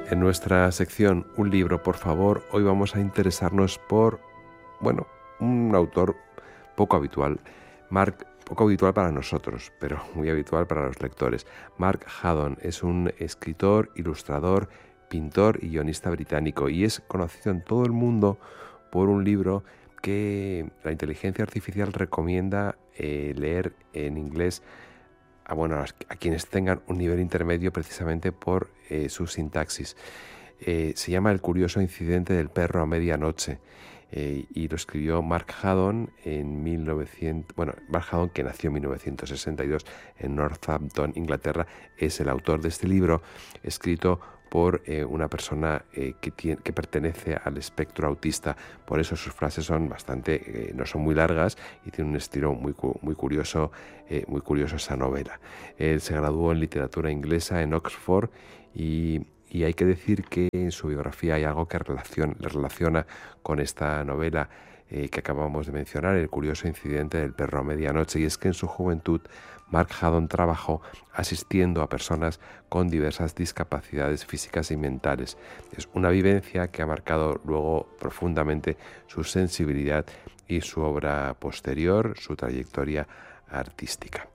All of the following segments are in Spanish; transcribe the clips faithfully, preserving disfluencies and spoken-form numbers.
En nuestra sección Un libro, por favor, hoy vamos a interesarnos por, bueno, un autor poco habitual, Mark, poco habitual para nosotros, pero muy habitual para los lectores. Mark Haddon es un escritor, ilustrador, pintor y guionista británico y es conocido en todo el mundo por un libro que la inteligencia artificial recomienda eh, leer en inglés a, bueno, a quienes tengan un nivel intermedio precisamente por eh, su sintaxis. Eh, se llama El curioso incidente del perro a medianoche eh, y lo escribió Mark Haddon en mil novecientos... Bueno, Mark Haddon, que nació en mil novecientos sesenta y dos en Northampton, Inglaterra, es el autor de este libro, escrito por eh, una persona eh, que, tiene, que pertenece al espectro autista. Por eso sus frases son bastante, eh, no son muy largas y tiene un estilo muy, muy curioso, eh, muy curioso esa novela. Él se graduó en literatura inglesa en Oxford y, y hay que decir que en su biografía hay algo que relaciona, le relaciona con esta novela eh, que acabamos de mencionar, El curioso incidente del perro a medianoche, y es que en su juventud Mark Haddon trabajó asistiendo a personas con diversas discapacidades físicas y mentales. Es una vivencia que ha marcado luego profundamente su sensibilidad y su obra posterior, su trayectoria artística.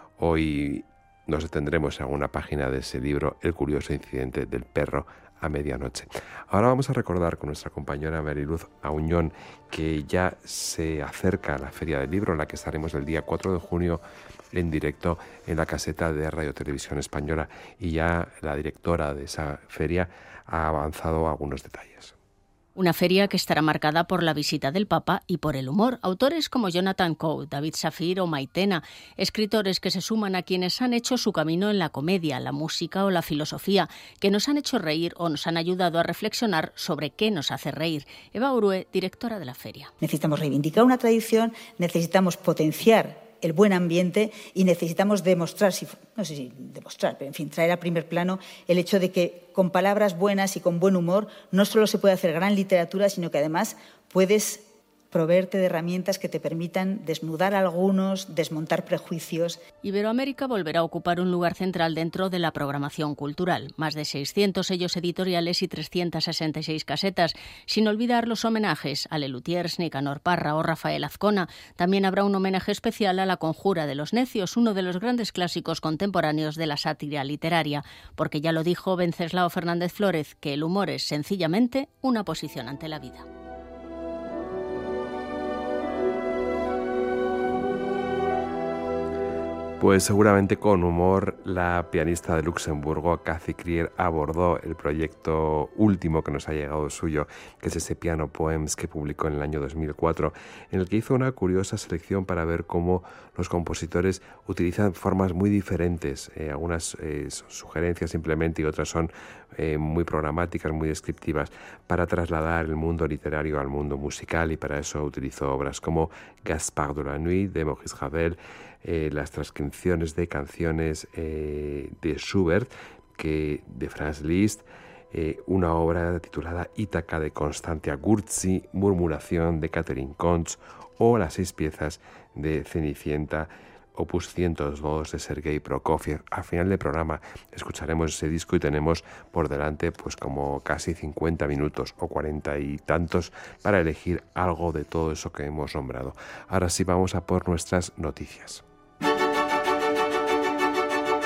Hoy nos detendremos en alguna página de ese libro, El curioso incidente del perro a medianoche. Ahora vamos a recordar con nuestra compañera Mariluz Auñón que ya se acerca la Feria del Libro, en la que estaremos el día cuatro de junio en directo en la caseta de Radio Televisión Española, y ya la directora de esa feria ha avanzado algunos detalles. Una feria que estará marcada por la visita del Papa y por el humor. Autores como Jonathan Coe, David Safir o Maitena, escritores que se suman a quienes han hecho su camino en la comedia, la música o la filosofía, que nos han hecho reír o nos han ayudado a reflexionar sobre qué nos hace reír. Eva Urue, directora de la feria. Necesitamos reivindicar una tradición, necesitamos potenciar el buen ambiente y necesitamos demostrar, si, no sé si demostrar, pero en fin, traer a primer plano el hecho de que con palabras buenas y con buen humor no solo se puede hacer gran literatura, sino que además puedes proveerte de herramientas que te permitan desnudar a algunos, desmontar prejuicios. Iberoamérica volverá a ocupar un lugar central dentro de la programación cultural. Más de seiscientos sellos editoriales y trescientas sesenta y seis casetas, sin olvidar los homenajes a Lelutiers, Nicanor Parra o Rafael Azcona. También habrá un homenaje especial a La conjura de los necios, uno de los grandes clásicos contemporáneos de la sátira literaria, porque ya lo dijo Venceslao Fernández Flórez, que el humor es sencillamente una posición ante la vida. Pues seguramente con humor la pianista de Luxemburgo, Kathy Krier, abordó el proyecto último que nos ha llegado suyo, que es ese Piano Poems que publicó en el año dos mil cuatro, en el que hizo una curiosa selección para ver cómo los compositores utilizan formas muy diferentes. Eh, algunas eh, son sugerencias simplemente y otras son eh, muy programáticas, muy descriptivas, para trasladar el mundo literario al mundo musical, y para eso utilizó obras como Gaspard de la Nuit de Maurice Ravel, Eh, las transcripciones de canciones eh, de Schubert, que, de Franz Liszt, eh, una obra titulada Ítaca de Constantia Gurzi, Murmuración de Catherine Kontz, o las seis piezas de Cenicienta, opus ciento dos de Sergei Prokofiev. Al final del programa escucharemos ese disco y tenemos por delante pues como casi cincuenta minutos o cuarenta y tantos para elegir algo de todo eso que hemos nombrado. Ahora sí vamos a por nuestras noticias.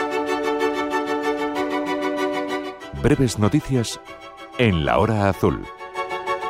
Breves noticias en la hora azul.